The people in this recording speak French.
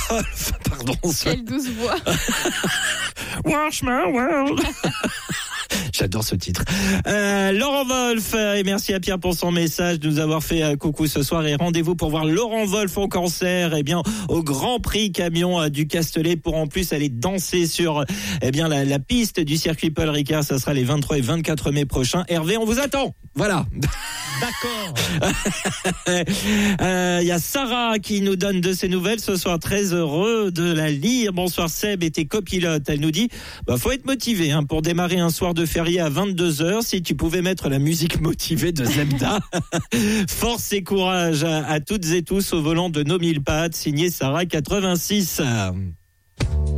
Wolf, pardon. Quelle douce voix. Wash my world. J'adore ce titre. Laurent Wolf, et merci à Pierre pour son message, de nous avoir fait coucou ce soir, et rendez-vous pour voir Laurent Wolf en concert, au Grand Prix Camion du Castellet, pour en plus aller danser sur, la piste du circuit Paul Ricard. Ça sera les 23 et 24 mai prochains. Hervé, on vous attend. Voilà. D'accord. Y a Sarah qui nous donne de ses nouvelles ce soir, très heureux de la lire. Bonsoir Seb et tes copilotes. Elle nous dit, faut être motivé pour démarrer un soir de férié à 22h. Si tu pouvais mettre la musique motivée de Zelda. Force et courage à toutes et tous au volant de nos 1000 pattes. Signé Sarah 86.